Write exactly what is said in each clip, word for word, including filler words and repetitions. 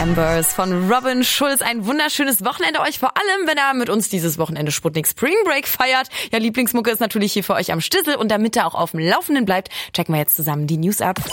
Embers von Robin Schulz. Ein wunderschönes Wochenende euch, vor allem, wenn ihr mit uns dieses Wochenende Sputnik Spring Break feiert. Ja, Lieblingsmucke ist natürlich hier für euch am Stissel und damit ihr auch auf dem Laufenden bleibt, checken wir jetzt zusammen die News ab.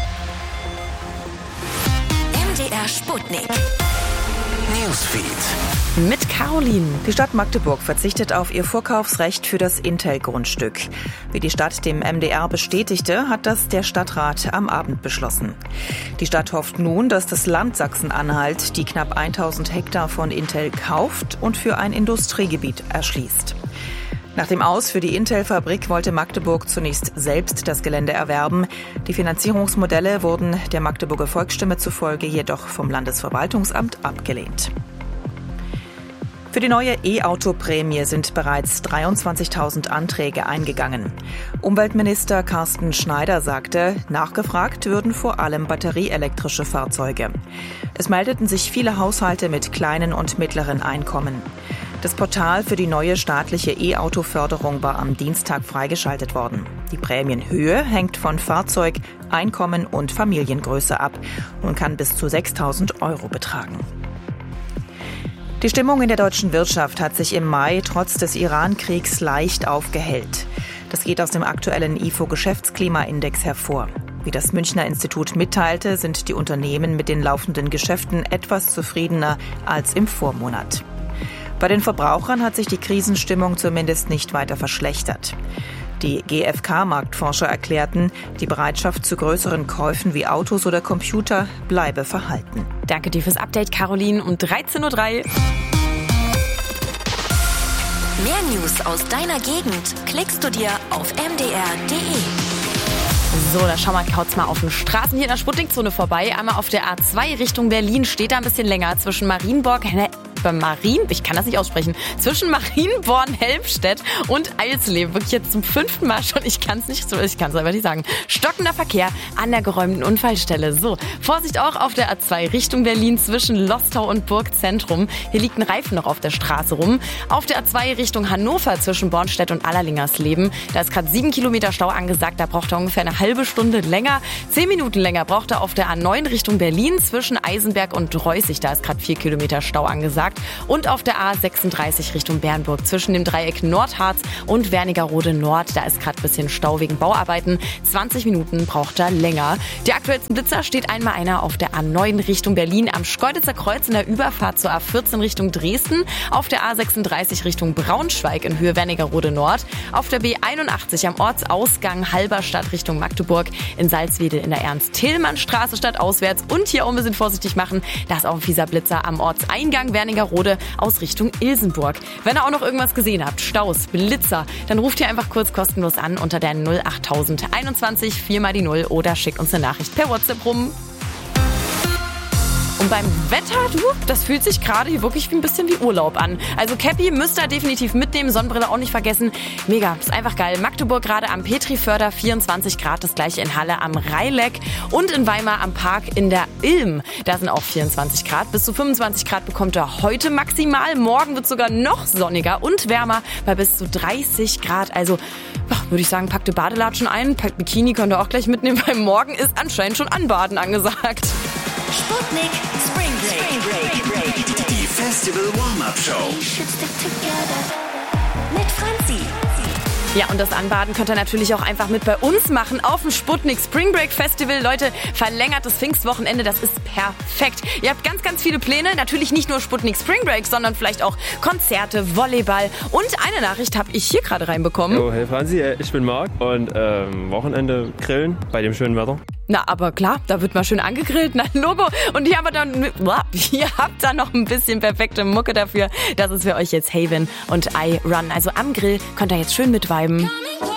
M D R Sputnik Newsfeed. Mit Caroline. Die Stadt Magdeburg verzichtet auf ihr Vorkaufsrecht für das Intel-Grundstück. Wie die Stadt dem M D R bestätigte, hat das der Stadtrat am Abend beschlossen. Die Stadt hofft nun, dass das Land Sachsen-Anhalt die knapp tausend Hektar von Intel kauft und für ein Industriegebiet erschließt. Nach dem Aus für die Intel-Fabrik wollte Magdeburg zunächst selbst das Gelände erwerben. Die Finanzierungsmodelle wurden der Magdeburger Volksstimme zufolge jedoch vom Landesverwaltungsamt abgelehnt. Für die neue E-Auto-Prämie sind bereits dreiundzwanzigtausend Anträge eingegangen. Umweltminister Carsten Schneider sagte, nachgefragt würden vor allem batterieelektrische Fahrzeuge. Es meldeten sich viele Haushalte mit kleinen und mittleren Einkommen. Das Portal für die neue staatliche E-Auto-Förderung war am Dienstag freigeschaltet worden. Die Prämienhöhe hängt von Fahrzeug, Einkommen und Familiengröße ab und kann bis zu sechstausend Euro betragen. Die Stimmung in der deutschen Wirtschaft hat sich im Mai trotz des Iran-Kriegs leicht aufgehellt. Das geht aus dem aktuellen I F O-Geschäftsklimaindex hervor. Wie das Münchner Institut mitteilte, sind die Unternehmen mit den laufenden Geschäften etwas zufriedener als im Vormonat. Bei den Verbrauchern hat sich die Krisenstimmung zumindest nicht weiter verschlechtert. Die G F K-Marktforscher erklärten, die Bereitschaft zu größeren Käufen wie Autos oder Computer bleibe verhalten. Danke dir fürs Update, Caroline, um dreizehn Uhr drei. Mehr News aus deiner Gegend klickst du dir auf m d r punkt d e. So, da schauen wir kurz mal auf den Straßen hier in der Sputnikzone vorbei. Einmal auf der A zwei Richtung Berlin steht da ein bisschen länger zwischen Marienborg, Marien, ich kann das nicht aussprechen, zwischen Marienborn, Helmstedt und Eilsleben. Wirklich jetzt zum fünften Mal schon, ich kann es nicht, ich kann es einfach nicht sagen. Stockender Verkehr an der geräumten Unfallstelle. So, Vorsicht auch auf der A zwei Richtung Berlin zwischen Lostau und Burgzentrum. Hier liegt ein Reifen noch auf der Straße rum. Auf der A zwei Richtung Hannover zwischen Bornstedt und Allerlingersleben. Da ist gerade sieben Kilometer Stau angesagt, da braucht er ungefähr eine halbe Stunde länger. Zehn Minuten länger braucht er auf der A neun Richtung Berlin zwischen Eisenberg und Reußig. Da ist gerade vier Kilometer Stau angesagt. Und auf der A sechsunddreißig Richtung Bernburg zwischen dem Dreieck Nordharz und Wernigerode Nord. Da ist gerade ein bisschen Stau wegen Bauarbeiten. zwanzig Minuten braucht er länger. Die aktuellsten Blitzer steht einmal einer auf der A neun Richtung Berlin am Schkeuditzer Kreuz in der Überfahrt zur A vierzehn Richtung Dresden. Auf der A sechsunddreißig Richtung Braunschweig in Höhe Wernigerode Nord. Auf der B einundachtzig am Ortsausgang Halberstadt Richtung Magdeburg. In Salzwedel in der Ernst-Thälmann-Straße stadtauswärts. Und hier auch ein bisschen vorsichtig machen. Da ist auch ein fieser Blitzer am Ortseingang Wernigerode aus Richtung Ilsenburg. Wenn ihr auch noch irgendwas gesehen habt, Staus, Blitzer, dann ruft ihr einfach kurz kostenlos an unter der null achttausend einundzwanzig vier mal die null oder schickt uns eine Nachricht per WhatsApp rum. Und beim Wetter, du, das fühlt sich gerade hier wirklich wie ein bisschen wie Urlaub an. Also Cappy müsst ihr definitiv mitnehmen, Sonnenbrille auch nicht vergessen. Mega, ist einfach geil. Magdeburg gerade am Petriförder, vierundzwanzig Grad, das gleiche in Halle am Rheileck und in Weimar am Park in der Ilm. Da sind auch vierundzwanzig Grad. Bis zu fünfundzwanzig Grad bekommt ihr heute maximal. Morgen wird sogar noch sonniger und wärmer bei bis zu dreißig Grad. Also würde ich sagen, packt ihr Badelatschen ein, packt Bikini, könnt ihr auch gleich mitnehmen, weil morgen ist anscheinend schon Anbaden angesagt. Sputnik Spring Break. Spring Break. Die Festival Warm-Up Show. Mit Franzi. Ja, und das Anbaden könnt ihr natürlich auch einfach mit bei uns machen auf dem Sputnik Spring Break Festival. Leute, verlängertes Pfingstwochenende, das ist perfekt. Ihr habt ganz, ganz viele Pläne. Natürlich nicht nur Sputnik Spring Break, sondern vielleicht auch Konzerte, Volleyball. Und eine Nachricht habe ich hier gerade reinbekommen. Oh, hey Franzi, ich bin Marc und ähm, Wochenende grillen bei dem schönen Wetter. Na, aber klar, da wird mal schön angegrillt, na Logo. Und hier, aber dann, hier habt ihr noch ein bisschen perfekte Mucke dafür. Das ist für euch jetzt Haven und I Run. Also am Grill könnt ihr jetzt schön mitviben.